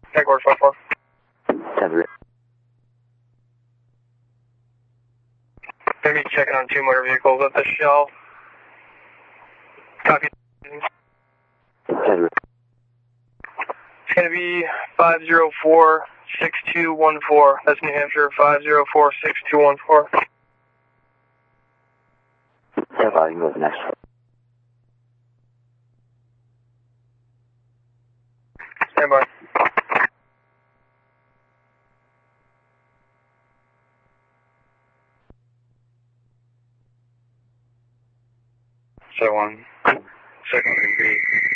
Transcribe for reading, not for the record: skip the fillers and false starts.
Tech Order 54. Tether. Going to be checking on 2 motor vehicles at the shelf. Copy. Tether. It's going to be 504-6214. That's New Hampshire, 504-6214. Yeah, you can go to the next one. Stand by. So 1. Second,